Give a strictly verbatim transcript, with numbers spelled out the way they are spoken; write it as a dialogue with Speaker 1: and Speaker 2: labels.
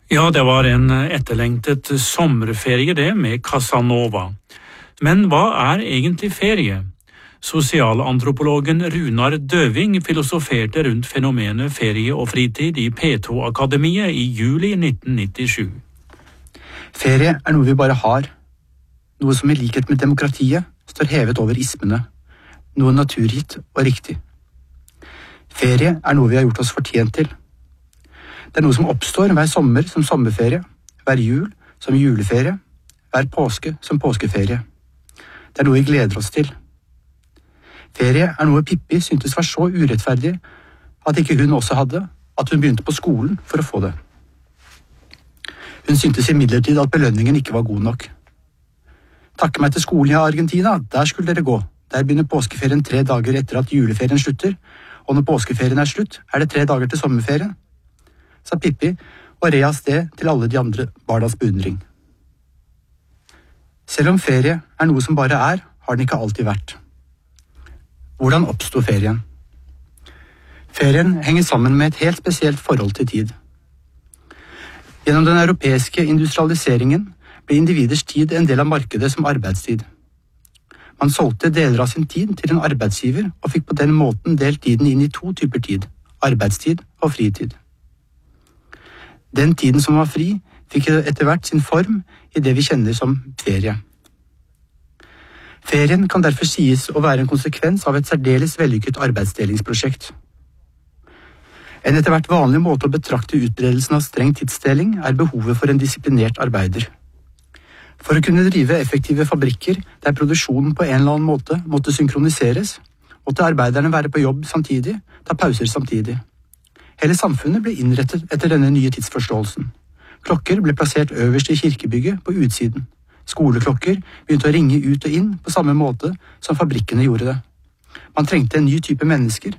Speaker 1: Ja, det var en etterlengtet sommerferie det med Casanova. Men hva er egentlig ferie? Sosialantropologen Runar Døving filosoferte rundt fenomenet ferie og fritid i P to Akademiet i juli nitten nittisju.
Speaker 2: Ferie er noe vi bare har. Noe som i likhet med demokratiet står hevet over ismene. Noe naturgitt og riktig. Ferie er noe vi har gjort oss fortjent til. Det er noe som oppstår hver sommer som sommerferie, hver jul som juleferie, hver påske som påskeferie. Det er noe vi gleder oss til. Ferie er noe Pippi syntes var så urettferdig at ikke hun også hadde, at hun begynte på skolen for å få det. Hun syntes imidlertid at belønningen ikke var god nok. Takke meg til skolen i Argentina, der skulle dere gå. Der begynner påskeferien tre dager etter at juleferien slutter, og når påskeferien er slutt, er det tre dager til sommerferien, sa Pippi og red av sted til alle de andre barnas beundring. Selv om ferie er noe som bare er, har den ikke alltid vært. Hvordan oppstod ferien? Ferien henger sammen med et helt spesielt forhold til tid. Gjennom den europeiske industrialiseringen ble individers tid en del av markedet som arbeidstid. Man solgte deler av sin tid til en arbeidsgiver og fikk på den måten delt tiden inn i to typer tid, arbeidstid og fritid. Den tiden som var fri, fikk etter hvert sin form i det vi kjenner som ferie. Ferien kan derfor sies å være en konsekvens av et særdeles vellykket arbeidsdelingsprosjekt. En etter hvert vanlig måte å betrakte utbredelsen av streng tidsdeling er behovet for en disiplinert arbeider. For å kunne drive effektive fabrikker der produksjonen på en eller annen måte måtte synkroniseres, måtte arbeiderne være på jobb samtidig, ta pauser samtidig. Hele samfunnet ble innrettet etter denne nye tidsforståelsen. Klokker ble plassert øverst i kirkebygget på utsiden. Skoleklokker begynte å ringe ut og inn på samme måte som fabrikkene gjorde det. Man trengte en ny type mennesker